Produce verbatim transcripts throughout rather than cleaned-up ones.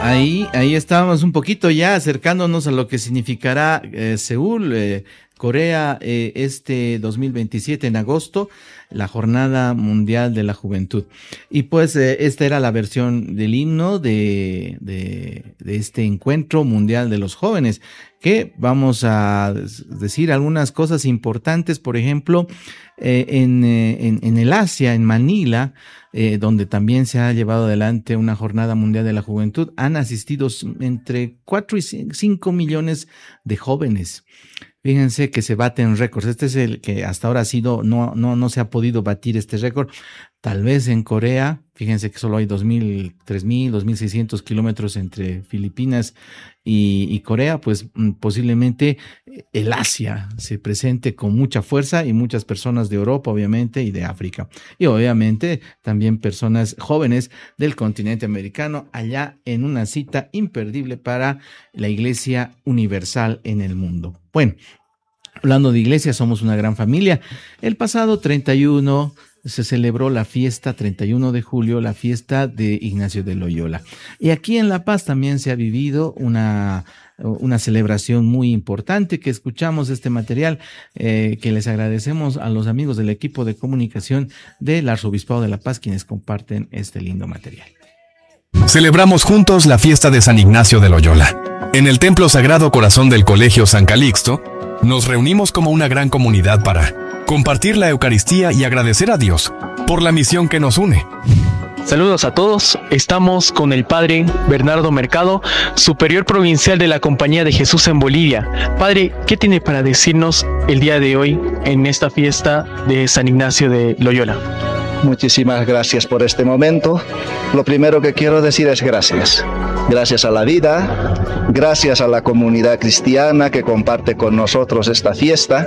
Ahí, ahí estábamos un poquito ya acercándonos a lo que significará eh, Seúl, eh, Corea, eh, este dos mil veintisiete en agosto, la Jornada Mundial de la Juventud. Y pues eh, esta era la versión del himno de, de, de este encuentro mundial de los jóvenes, que vamos a decir algunas cosas importantes, por ejemplo, eh, en, eh, en, en el Asia, en Manila, Eh, donde también se ha llevado adelante una Jornada Mundial de la Juventud, han asistido entre cuatro y cinco millones de jóvenes. Fíjense que se baten récords. Este es el que hasta ahora ha sido, no, no, no se ha podido batir este récord. Tal vez en Corea, fíjense que solo hay dos mil, tres mil, dos mil seiscientos kilómetros entre Filipinas y, y Corea, pues posiblemente el Asia se presente con mucha fuerza y muchas personas de Europa, obviamente, y de África. Y obviamente también personas jóvenes del continente americano, allá en una cita imperdible para la Iglesia Universal en el mundo. Bueno, hablando de iglesia, somos una gran familia. El pasado treinta y uno se celebró la fiesta, treinta y uno de julio, la fiesta de Ignacio de Loyola. Y aquí en La Paz también se ha vivido una, una celebración muy importante, que escuchamos este material, eh, que les agradecemos a los amigos del equipo de comunicación del Arzobispado de La Paz, quienes comparten este lindo material. Celebramos juntos la fiesta de San Ignacio de Loyola. En el Templo Sagrado Corazón del Colegio San Calixto, nos reunimos como una gran comunidad para compartir la Eucaristía y agradecer a Dios por la misión que nos une. Saludos a todos, estamos con el Padre Bernardo Mercado, superior provincial de la Compañía de Jesús en Bolivia. Padre, ¿qué tiene para decirnos el día de hoy en esta fiesta de San Ignacio de Loyola? Muchísimas gracias por este momento. Lo primero que quiero decir es gracias. Gracias a la vida, gracias a la comunidad cristiana que comparte con nosotros esta fiesta.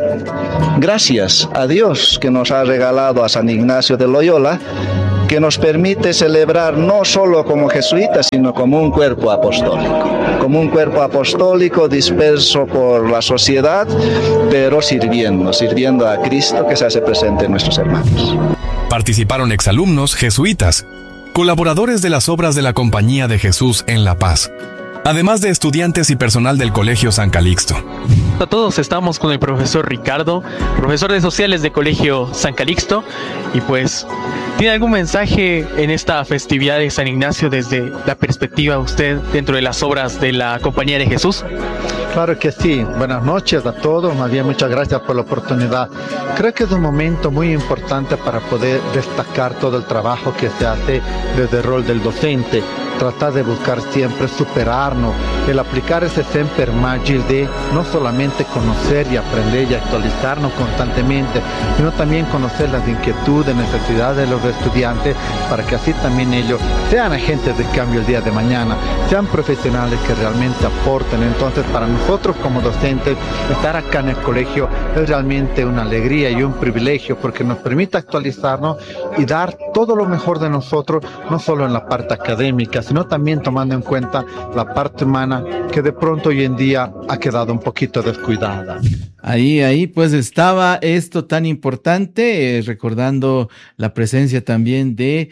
Gracias a Dios que nos ha regalado a San Ignacio de Loyola, que nos permite celebrar no solo como jesuitas, sino como un cuerpo apostólico. Como un cuerpo apostólico disperso por la sociedad, pero sirviendo, sirviendo a Cristo que se hace presente en nuestros hermanos. Participaron exalumnos jesuitas, colaboradores de las obras de la Compañía de Jesús en La Paz, además de estudiantes y personal del Colegio San Calixto. A todos estamos con el profesor Ricardo, profesor de sociales del Colegio San Calixto, y pues, ¿tiene algún mensaje en esta festividad de San Ignacio desde la perspectiva de usted dentro de las obras de la Compañía de Jesús? Claro que sí. Buenas noches a todos. Más bien, muchas gracias por la oportunidad. Creo que es un momento muy importante para poder destacar todo el trabajo que se hace desde el rol del docente. Tratar de buscar siempre superarnos, el aplicar ese semper magis de no solamente conocer y aprender y actualizarnos constantemente, sino también conocer las inquietudes, necesidades de los estudiantes, para que así también ellos sean agentes de cambio el día de mañana, sean profesionales que realmente aporten. Entonces, para nosotros como docentes, estar acá en el colegio es realmente una alegría y un privilegio, porque nos permite actualizarnos y dar todo lo mejor de nosotros, no solo en la parte académica, sino también tomando en cuenta la parte humana, que de pronto hoy en día ha quedado un poquito descuidada. Ahí, ahí pues estaba esto tan importante, eh, recordando la presencia también de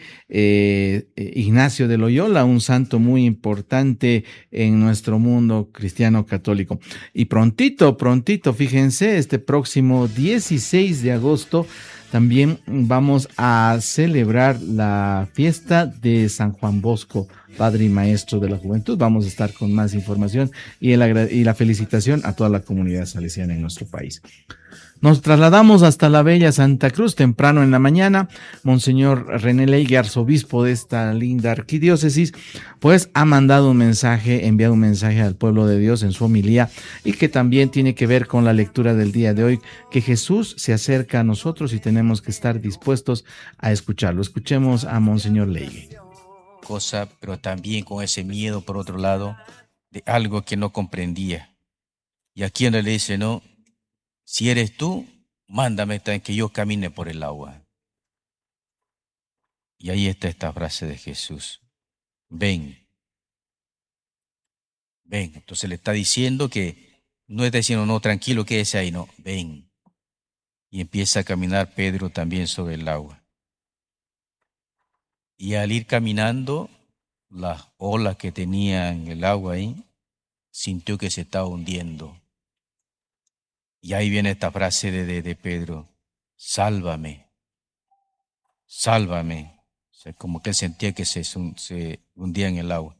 eh, Ignacio de Loyola, un santo muy importante en nuestro mundo cristiano católico. Y prontito, prontito, fíjense, este próximo dieciséis de agosto, también vamos a celebrar la fiesta de San Juan Bosco, Padre y Maestro de la Juventud. Vamos a estar con más información y, el, y la felicitación a toda la comunidad salesiana en nuestro país. Nos trasladamos hasta la bella Santa Cruz temprano en la mañana. Monseñor René Leigue, arzobispo de esta linda arquidiócesis, pues ha mandado un mensaje, enviado un mensaje al pueblo de Dios en su homilía, y que también tiene que ver con la lectura del día de hoy, que Jesús se acerca a nosotros y tenemos que estar dispuestos a escucharlo. Escuchemos a Monseñor Leigue. Cosa, pero también con ese miedo, por otro lado, de algo que no comprendía. Y aquí le dice, no, si eres tú, mándame que yo camine por el agua. Y ahí está esta frase de Jesús. Ven. Ven. Entonces le está diciendo que no está diciendo, no, tranquilo, quédese ahí, no, ven. Y empieza a caminar Pedro también sobre el agua. Y al ir caminando, las olas que tenía en el agua ahí, sintió que se estaba hundiendo. Y ahí viene esta frase de, de, de Pedro, sálvame, sálvame. O sea, como que él sentía que se, se hundía en el agua.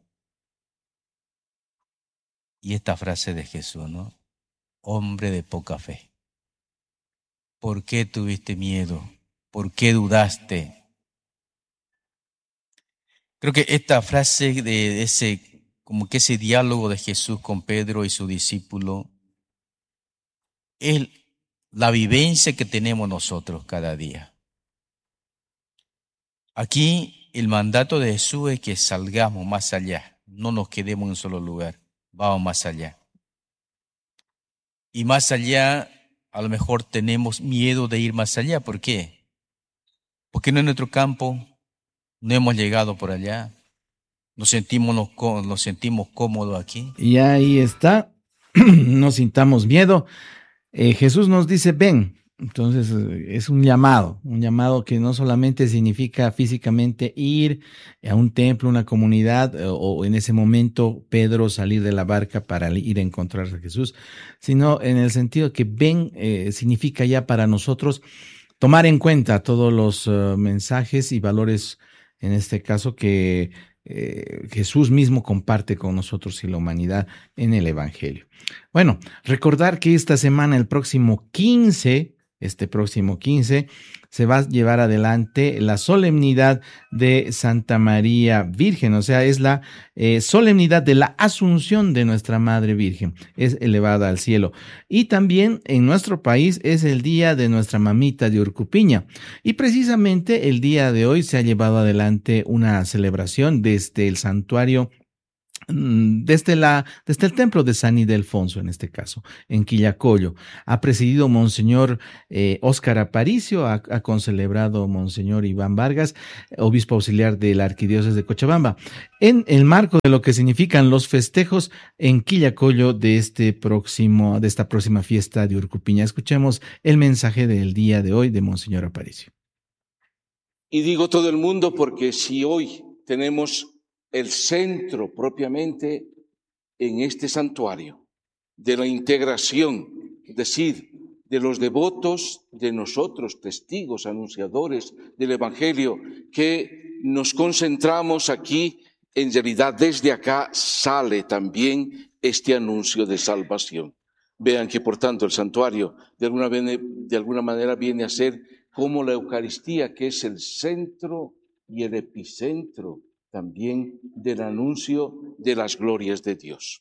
Y esta frase de Jesús, ¿no? Hombre de poca fe. ¿Por qué tuviste miedo? ¿Por qué dudaste? Creo que esta frase de ese, como que ese diálogo de Jesús con Pedro y su discípulo, es la vivencia que tenemos nosotros cada día. Aquí el mandato de Jesús es que salgamos más allá, no nos quedemos en un solo lugar, vamos más allá. Y más allá, a lo mejor tenemos miedo de ir más allá. ¿Por qué? Porque no es nuestro campo, no hemos llegado por allá, nos sentimos, nos, nos sentimos cómodos aquí. Y ahí está, no sintamos miedo. Eh, Jesús nos dice, ven. Entonces es un llamado, un llamado que no solamente significa físicamente ir a un templo, una comunidad, o, o en ese momento Pedro salir de la barca para ir a encontrarse a Jesús, sino en el sentido que ven eh, significa ya para nosotros tomar en cuenta todos los uh, mensajes y valores, en este caso que eh, Jesús mismo comparte con nosotros y la humanidad en el Evangelio. Bueno, recordar que esta semana, el próximo quince, Este próximo quince, se va a llevar adelante la solemnidad de Santa María Virgen, o sea, es la eh, solemnidad de la Asunción de nuestra Madre Virgen, es elevada al cielo. Y también en nuestro país es el día de nuestra mamita de Urcupiña. Y precisamente el día de hoy se ha llevado adelante una celebración desde el santuario Desde, la, desde el templo de San Ildefonso, en este caso, en Quillacollo. Ha presidido Monseñor eh, Óscar Aparicio, ha, ha concelebrado Monseñor Iván Vargas, obispo auxiliar de la Arquidiócesis de Cochabamba, en el marco de lo que significan los festejos en Quillacollo de, este próximo, de esta próxima fiesta de Urcupiña. Escuchemos el mensaje del día de hoy de Monseñor Aparicio. Y digo todo el mundo porque si hoy tenemos el centro propiamente en este santuario de la integración, es decir, de los devotos, de nosotros, testigos, anunciadores del Evangelio, que nos concentramos aquí, en realidad desde acá sale también este anuncio de salvación. Vean que por tanto el santuario de alguna, de alguna manera viene a ser como la Eucaristía, que es el centro y el epicentro también del anuncio de las glorias de Dios.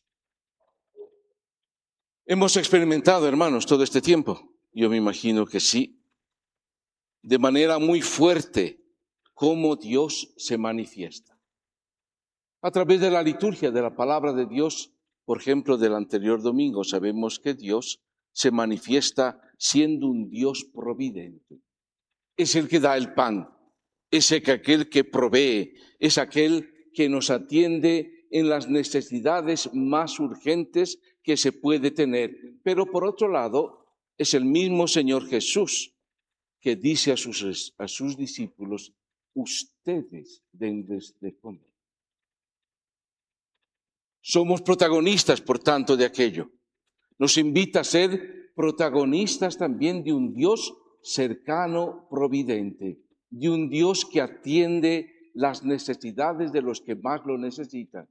Hemos experimentado, hermanos, todo este tiempo, yo me imagino que sí, de manera muy fuerte, cómo Dios se manifiesta. A través de la liturgia de la palabra de Dios, por ejemplo, del anterior domingo, sabemos que Dios se manifiesta siendo un Dios providente. Es el que da el pan. Es aquel que provee, es aquel que nos atiende en las necesidades más urgentes que se puede tener. Pero por otro lado, es el mismo Señor Jesús que dice a sus, a sus discípulos, ustedes denles de comer. Somos protagonistas, por tanto, de aquello. Nos invita a ser protagonistas también de un Dios cercano, providente, de un Dios que atiende las necesidades de los que más lo necesitan.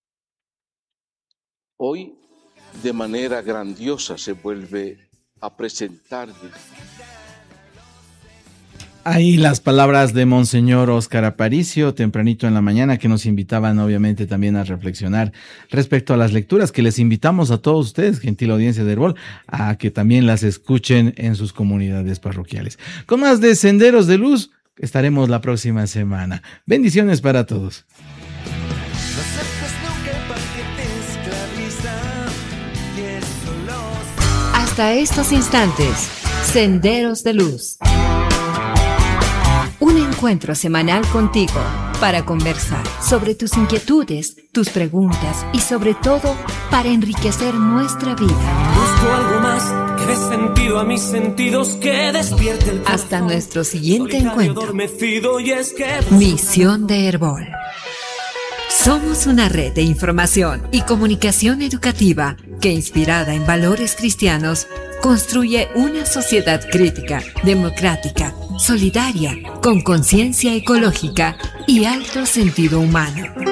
Hoy, de manera grandiosa, se vuelve a presentar. Ahí las palabras de Monseñor Óscar Aparicio, tempranito en la mañana, que nos invitaban obviamente también a reflexionar respecto a las lecturas, que les invitamos a todos ustedes, gentil audiencia de Herbol, a que también las escuchen en sus comunidades parroquiales. Con más de Senderos de Luz, estaremos la próxima semana. Bendiciones para todos. Hasta estos instantes, Senderos de Luz. Un encuentro semanal contigo para conversar sobre tus inquietudes, tus preguntas y sobre todo para enriquecer nuestra vida. Busco algo más que dé sentido a mis sentidos, que despierte el corazón. Hasta nuestro siguiente encuentro. Y es que... Misión de Herbol. Somos una red de información y comunicación educativa que, inspirada en valores cristianos, construye una sociedad crítica, democrática, solidaria, con conciencia ecológica y alto sentido humano.